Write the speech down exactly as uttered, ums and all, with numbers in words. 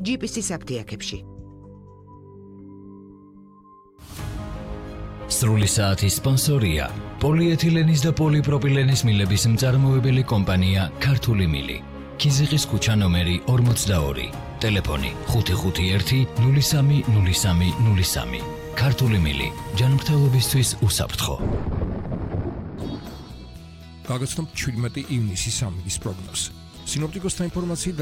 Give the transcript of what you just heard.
ჯი პი სის აფთიაქებში. სრული საათის სპონსორია პოლიეთილენის და პოლიპროპილენის მილების მწარმოებელი კომპანია ქართული მილი. ქიზიყის ქუჩა ნომერი ორმოცდაორი. ტელეფონი ხუთი ხუთი ერთი ნული სამი ნული სამი ნული სამი. ქართული მილი ჯანმრთელობისთვის უსაფრთხო. გაგაცნობთ შვიდმეტი ივნისის ამბის პროგნოზს. სინოპტიკოსთა ინფორმაციით